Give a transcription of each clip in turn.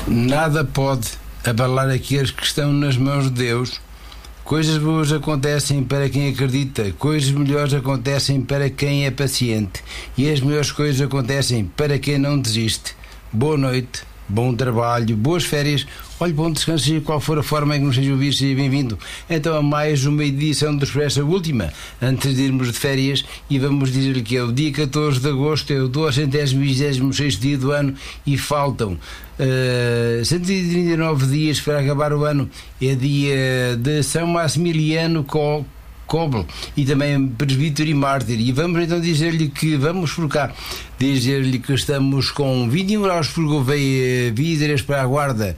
Nada pode abalar aqueles que estão nas mãos de Deus. Coisas boas acontecem para quem acredita, coisas melhores acontecem para quem é paciente, e as melhores coisas acontecem para quem não desiste. Boa noite, bom trabalho, boas férias, olhe, bom descanso, seja qual for a forma em que nos seja ouvido, seja bem-vindo. Então a mais uma edição do Expresso, a última, antes de irmos de férias, e vamos dizer-lhe que é o dia 14 de agosto, é o 226º dia do ano, e faltam 139 dias para acabar o ano. É dia de São Maximiliano Kolbe e também presbítero e mártir. E vamos então dizer-lhe que vamos por cá, dizer-lhe que estamos com 21 graus por Gouveia, 23 para a Guarda,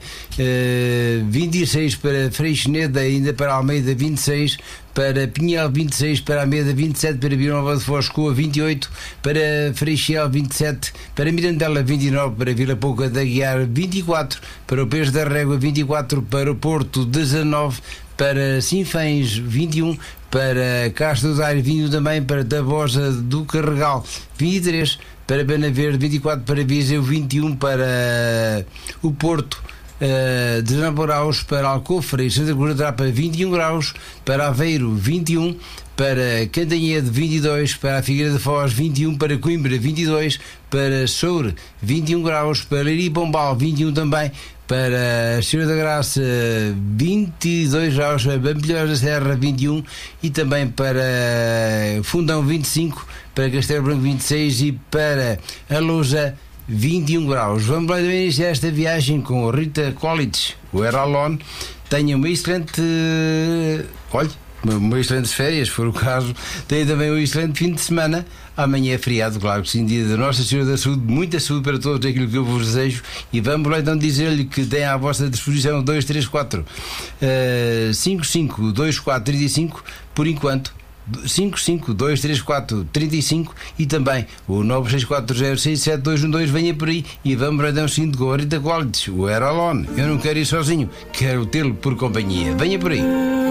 26 para Freixeneda, ainda para Almeida 26, para Pinhel 26, para Almeida 27, para Vila Nova de Foscoa 28, para Freixel 27, para Mirandela 29, para Vila Pouca da Aguiar 24, para o Peixe da Régua 24, para o Porto 19, para Sinfãs 21, para Castro do Aire 21 também, para Tabosa do Carregal 23, para Benaverde 24, para Viseu 21, para o Porto 19 graus, para Alcofre e Santa Cruz da Trapa 21 graus, para Aveiro 21, para Cantanhede 22, para a Figueira de Foz 21, para Coimbra 22, para Soure 21 graus, para Leiria e Pombal 21 também, para a Senhora da Graça 22 graus, para Pampilhões da Serra 21 e também para Fundão 25, para Castelo Branco 26 e para a Lousa 21 graus. Vamos lá iniciar esta viagem com Rita College, o Eralon. Tenha uma excelente, uma excelente férias, se for o caso. Tenha também um excelente fim de semana. Amanhã é feriado, claro que sim, dia da Nossa Senhora da Saúde. Muita saúde para todos, aquilo que eu vos desejo. E vamos lá então dizer-lhe que tem à vossa disposição 234 55 24 35 por enquanto. 5523435 e também o 964067212. Venha por aí e vamos então seguindo com a Rita College, o Eralon. Eu não quero ir sozinho, quero tê-lo por companhia. Venha por aí.